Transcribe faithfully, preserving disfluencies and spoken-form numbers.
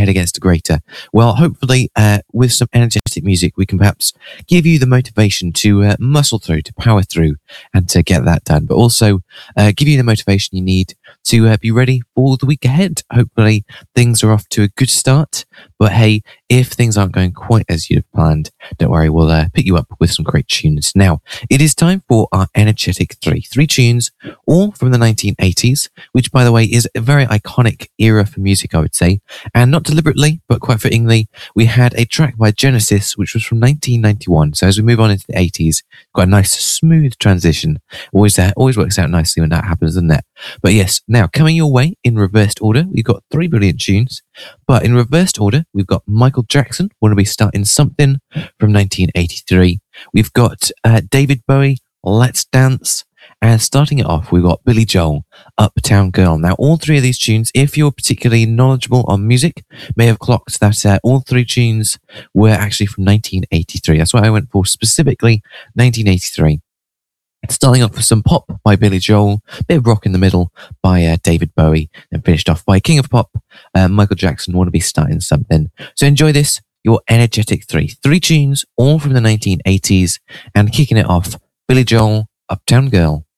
against a grater. Well, hopefully, uh, with some energetic music, we can perhaps give you the motivation to uh, muscle through, to power through, and to get that done. But also uh, give you the motivation you need to uh, be ready for the week ahead. Hopefully, things are off to a good start. But hey, if things aren't going quite as you've planned, don't worry, we'll uh, pick you up with some great tunes. Now, it is time for our Energetic Three. Three tunes, all from the nineteen eighties, which, by the way, is a very iconic era for music, I would say. And not deliberately, but quite fittingly, we had a track by Genesis, which was from nineteen ninety-one. So as we move on into the eighties, got a nice, smooth transition. Always, uh, always works out nicely when that happens, doesn't it? But yes, now, coming your way in reversed order, we've got three brilliant tunes. But in reversed order, we've got Michael Jackson, Wanna Be Starting Something, from nineteen eighty-three. We've got uh, David Bowie, Let's Dance. And starting it off, we've got Billy Joel, Uptown Girl. Now, all three of these tunes, if you're particularly knowledgeable on music, may have clocked that uh, all three tunes were actually from nineteen eighty-three. That's what I went for, specifically nineteen eighty-three. Starting off with some pop by Billy Joel, a bit of rock in the middle by uh, David Bowie, and finished off by King of Pop, uh, Michael Jackson, Wanna Be Starting Something. So enjoy this, your Energetic Three. Three tunes, all from the nineteen eighties, and kicking it off, Billy Joel, Uptown Girl.